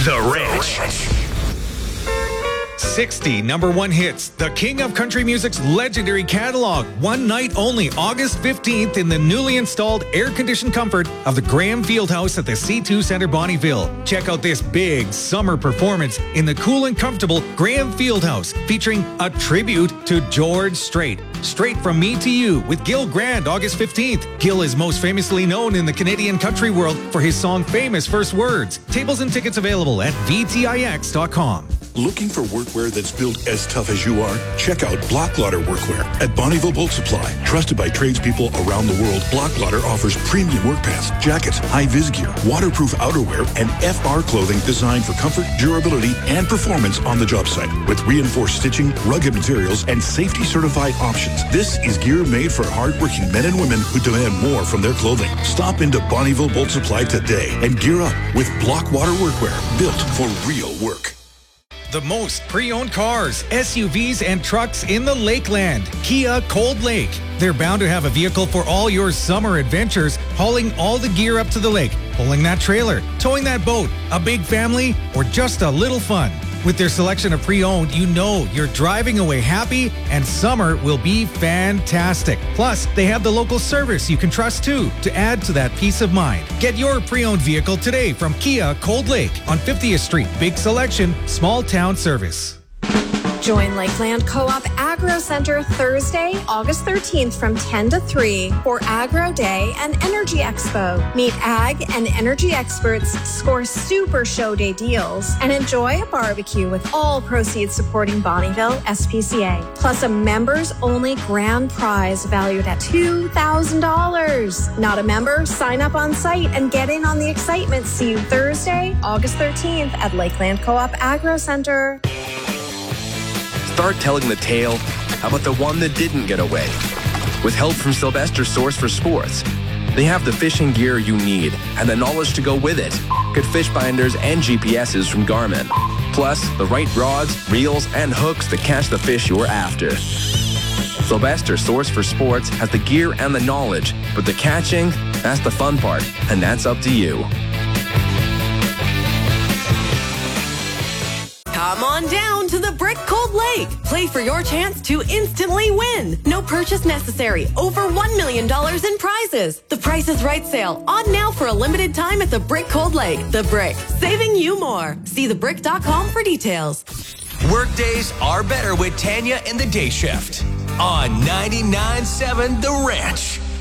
The Ranch. 60 number one hits. The king of country music's legendary catalog. One night only, August 15th, in the newly installed air-conditioned comfort of the Graham Fieldhouse at the C2 Centre, Bonnyville. Check out this big summer performance in the cool and comfortable Graham Fieldhouse, featuring a tribute to George Strait. Straight From Me to You with Gil Grant, August 15th. Gil is most famously known in the Canadian country world for his song Famous First Words. Tables and tickets available at vtix.com. Looking for workwear that's built as tough as you are? Check out Blacklader Workwear at Bonnyville Boat Supply. Trusted by tradespeople around the world, Blacklader offers premium work pants, jackets, high-vis gear, waterproof outerwear, and FR clothing designed for comfort, durability, and performance on the job site. With reinforced stitching, rugged materials, and safety-certified options, this is gear made for hardworking men and women who demand more from their clothing. Stop into Bonnyville Boat Supply today and gear up with Blackwater Workwear, built for real work. The most pre-owned cars, SUVs, and trucks in the Lakeland. Kia Cold Lake. They're bound to have a vehicle for all your summer adventures, hauling all the gear up to the lake, pulling that trailer, towing that boat, a big family, or just a little fun. With their selection of pre-owned, you know you're driving away happy, and summer will be fantastic. Plus, they have the local service you can trust too, to add to that peace of mind. Get your pre-owned vehicle today from Kia Cold Lake on 50th Street. Big selection, small town service. Join Lakeland Co-op Agro Center Thursday, August 13th from 10 to 3 for Agro Day and Energy Expo. Meet ag and energy experts, score super show day deals, and enjoy a barbecue with all proceeds supporting Bonnyville SPCA. Plus a members-only grand prize valued at $2,000. Not a member? Sign up on site and get in on the excitement. See you Thursday, August 13th at Lakeland Co-op Agro Center. Start telling the tale about the one that didn't get away. With help from Sylvester Source for Sports, they have the fishing gear you need and the knowledge to go with it. Good fish binders and GPSs from Garmin. Plus, the right rods, reels, and hooks to catch the fish you're after. Sylvester Source for Sports has the gear and the knowledge, but the catching, that's the fun part, and that's up to you. Come on down to the Brick Cold Lake. Play for your chance to instantly win. No purchase necessary. Over $1 million in prizes. The Price is Right sale on now for a limited time at the Brick Cold Lake. The Brick, saving you more. See thebrick.com for details. Workdays are better with Tanya and the Day Shift on 99.7 The Ranch.